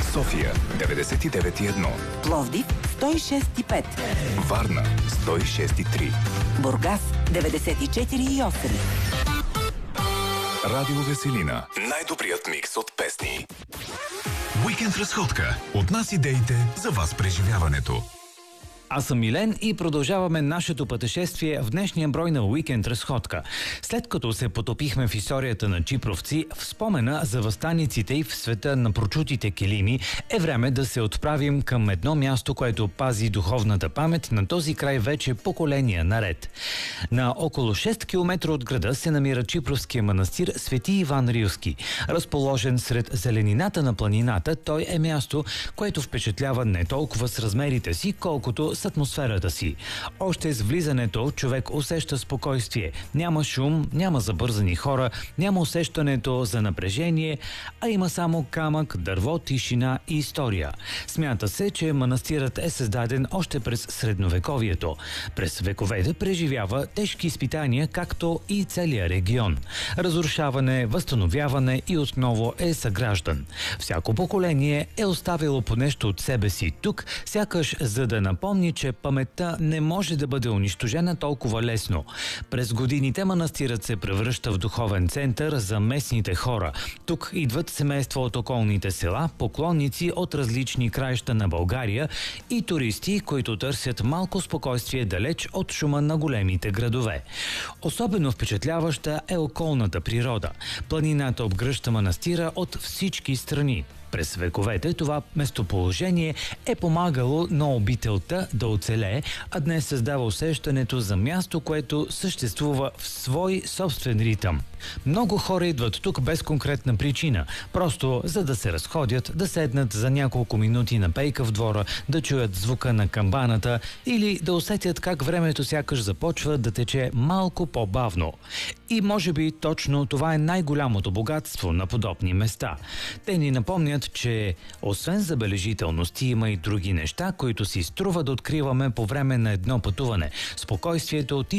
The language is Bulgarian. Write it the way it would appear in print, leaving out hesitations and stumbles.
София 99,1, Пловдив 106,5, Варна 106,3, Бургас 94,8. Радио Веселина. Най-добрият микс от песни. Уикенд разходка. От нас идеите за вас преживяването. Аз съм Милен и продължаваме нашето пътешествие в днешния брой на Уикенд разходка. След като се потопихме в историята на чипровци, в спомена за въстаниците и в света на прочутите килими, е време да се отправим към едно място, което пази духовната памет на този край вече поколения наред. На около 6 км от града се намира чипровския манастир Свети Иван Рилски. Разположен сред зеленината на планината, той е място, което впечатлява не толкова с размерите си, колкото с атмосферата си. Още с влизането човек усеща спокойствие. Няма шум, няма забързани хора, няма усещането за напрежение, а има само камък, дърво, тишина и история. Смята се, че манастирът е създаден още през средновековието. През вековете преживява тежки изпитания, както и целия регион. Разрушаване, възстановяване и отново е съграждан. Всяко поколение е оставило по нещо от себе си тук, сякаш за да напомни, че паметта не може да бъде унищожена толкова лесно. През годините манастирът се превръща в духовен център за местните хора. Тук идват семейства от околните села, поклонници от различни краища на България и туристи, които търсят малко спокойствие далеч от шума на големите градове. Особено впечатляваща е околната природа. Планината обгръща манастира от всички страни. През вековете това местоположение е помагало на обителта да оцелее, а днес създава усещането за място, което съществува в свой собствен ритъм. Много хора идват тук без конкретна причина, просто за да се разходят, да седнат за няколко минути на пейка в двора, да чуят звука на камбаната или да усетят как времето сякаш започва да тече малко по-бавно. И може би точно това е най-голямото богатство на подобни места. Те ни напомнят, че освен забележителности има и други неща, които си струва да откриваме по време на едно пътуване. Спокойствието,